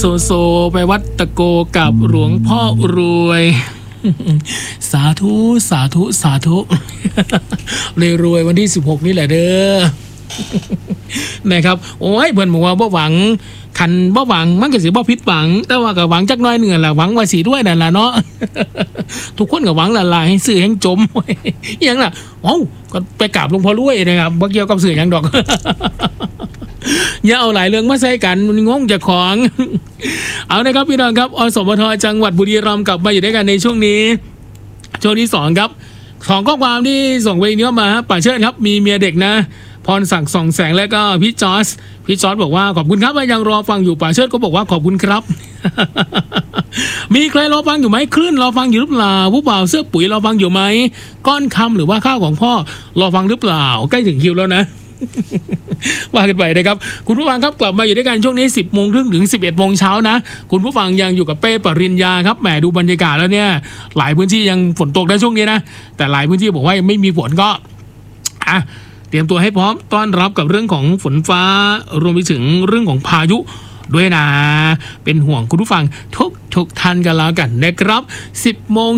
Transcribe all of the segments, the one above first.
โซโซไปวัดตะโกกับหลวงพ่อรวยสาธุสาธุสาธุเลยรวยวันที่16นี่แหละเด้อนะครับโอ้ยเพื่อนบอกว่าบ่หวังคันบ่หวังมันก็สิบ่ผิดหวังแต่ว่าก็หวังจักน้อยเนื้อแหละหวังว่าสิด้วยนั่นล่ะเนาะทุกคนก็หวังละลายให้ซื้อให้จมอย่างล่ะเอ้าก็ไปกราบหลวงพ่อรวยนะครับบ่เกี่ยวกับซื้อหยังดอกอย่าเอาหลายเรื่องมาใส่กันงงจะของเอานะครับพี่น้องครับอสมทจังหวัดบุรีรัมย์กลับมาอยู่ด้วยกันในช่วงนี้ช่วงที่2ครับ2ข้อความที่ส่งไปนี้มาป่าเชิดครับมีเมียเด็กนะพรศักดิ์ส่องแสงและก็พี่จอร์จบอกว่าขอบคุณครับยังรอฟังอยู่ป่าเชิดก็บอกว่าขอบคุณครับ มีใครรอฟังอยู่ไหมคลื่นรอฟังอยู่หรือเปล่าผู้บ่าวเสื้อปุ๋ยรอฟังอยู่ไหมก้อนคำหรือว่าข้าวของพ่อรอฟังหรือเปล่าใกล้ถึงคิวแล้วนะว่ากันไปนะครับคุณผู้ฟังครับกลับมาอยู่ด้วยกันช่วงนี้ 10 โมงครึ่งถึง 11 โมงเช้านะคุณผู้ฟังยังอยู่กับเป้ปริญญาครับแหมดูบรรยากาศแล้วเนี่ยหลายพื้นที่ยังฝนตกในช่วงนี้นะแต่หลายพื้นที่บอกว่าไม่มีฝนก็เตรียมตัวให้พร้อมต้อนรับกับเรื่องของฝนฟ้ารวมไปถึงเรื่องของพายุด้วยนะเป็นห่วงคุณผู้ฟังทุกท่านกันแล้วกันนะครับ 10 โมง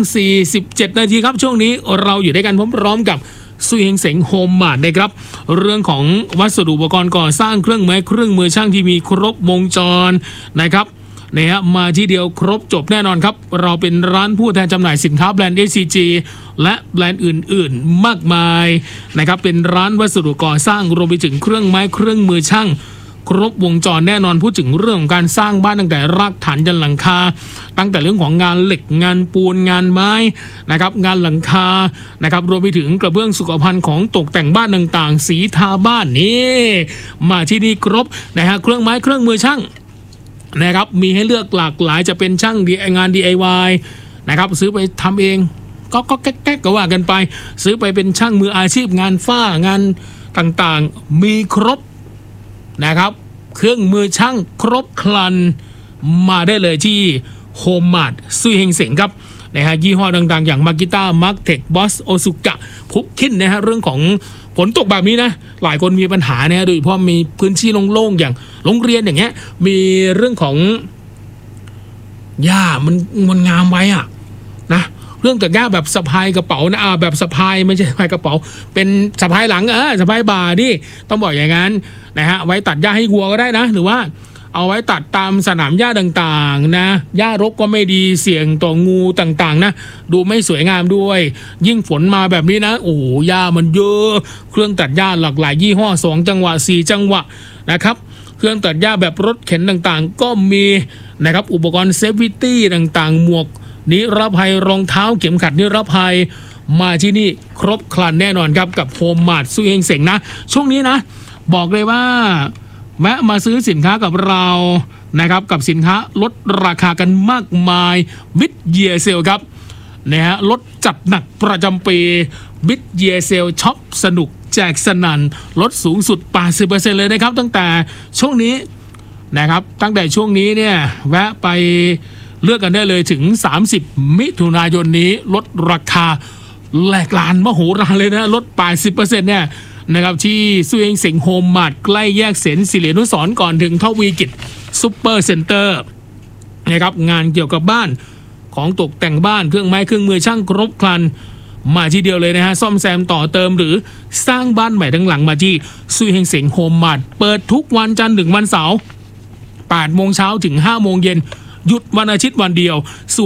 47 นาทีครับช่วงนี้เราอยู่ด้วยกันพร้อมๆกับซุยเฮงเสงโฮมมาร์ทนะครับเรื่องของวัสดุอุปกรณ์ก่อสร้างเครื่องไม้เครื่องมือช่างที่มีครบวงจรนะครับมาที่เดียวครบจบแน่นอนครับเราเป็นร้านผู้แทนจำหน่ายสินค้าแบรนด์ SCG และแบรนด์อื่นๆมากมายนะครับเป็นร้านวัสดุก่อสร้างรวมไปถึงเครื่องไม้เครื่องมือช่างครบวงจรแน่นอนพูดถึงเรื่องของการสร้างบ้านตั้งแต่รากฐานยันหลังคาตั้งแต่เรื่องของงานเหล็กงานปูนงานไม้นะครับงานหลังคานะครับรวมไปถึงกระเบื้องสุขภัณฑ์ของตกแต่งบ้านต่างๆสีทาบ้านนี่มาที่นี่ครบนะฮะเครื่องไม้เครื่องมือช่างนะครับมีให้เลือกหลากหลายจะเป็นช่างงาน DIY นะครับซื้อไปทำเองก็แก๊กก็ว่ากันไปซื้อไปเป็นช่างมืออาชีพงานฝ้างานต่างๆมีครบนะครับเครื่องมือช่างครบครันมาได้เลยที่โฮมมาร์ทซุยเฮงเสงครับนะฮะยี่ห้อดังๆอย่างมากิต้ามาร์คเทคบอสโอซุกะพุกคินนะฮะเรื่องของฝนตกแบบนี้นะหลายคนมีปัญหานะโดยเฉพาะมีพื้นที่โล่งๆอย่างโรงเรียนอย่างเงี้ยมีเรื่องของหญ้ามันงามไว้อะนะเรื่องจากหญ้าแบบสะพายกระเป๋านะแบบสะพายไม่ใช่สะพายกระเป๋าเป็นสะพายหลังสะพายบ่าดิต้องบอกอย่างนั้นนะฮะไว้ตัดหญ้าให้วัวก็ได้นะหรือว่าเอาไว้ตัดตามสนามหญ้าต่างๆนะหญ้ารกก็ไม่ดีเสี่ยงต่องูต่างๆนะดูไม่สวยงามด้วยยิ่งฝนมาแบบนี้นะโอ้หญ้ามันเยอะเครื่องตัดหญ้าหลากหลายยี่ห้อ2จังหวะ4จังหวะนะครับเครื่องตัดหญ้าแบบรถเข็นต่างๆก็มีนะครับอุปกรณ์เซฟตี้ต่างๆหมวกนิรภัยรองเท้าเข็มขัดนิรภัยมาที่นี่ครบครันแน่นอนครับกับโฮมมาร์ทซุยเฮงเสงนะช่วงนี้นะบอกเลยว่าแวะมาซื้อสินค้ากับเรานะครับกับสินค้าลดราคากันมากมายบิ๊กเยียร์เซลครับนะฮะลดจัดหนักประจำปีบิ๊กเยียร์เซลช็อปสนุกแจกสนั่นลดสูงสุด 80% เลยนะครับตั้งแต่ช่วงนี้นะครับตั้งแต่ช่วงนี้เนี่ยแวะไปเลือกกันได้เลยถึง30มิถุนายนนี้ลดราคาแหลกลานมโหฬารเลยนะลด 80% เนี่ยนะครับที่ซุยเฮงเสงโฮมมาร์ทใกล้แยกเสนศิรินุสรณ์ก่อนถึงทวีกิจซุปเปอร์เซ็นเตอร์นะครับงานเกี่ยวกับบ้านของตกแต่งบ้านเครื่องไม้เครื่องมือช่างครบครันมาที่เดียวเลยนะฮะซ่อมแซมต่อเติมหรือสร้างบ้านใหม่ทั้งหลังมาที่ซุยเฮงเสงโฮมมาร์ทเปิดทุกวันจันทร์ถึงวันเสาร์ 8 โมงเช้าถึง 5 โมงเย็นหยุดวันอาทิตย์วันเดียว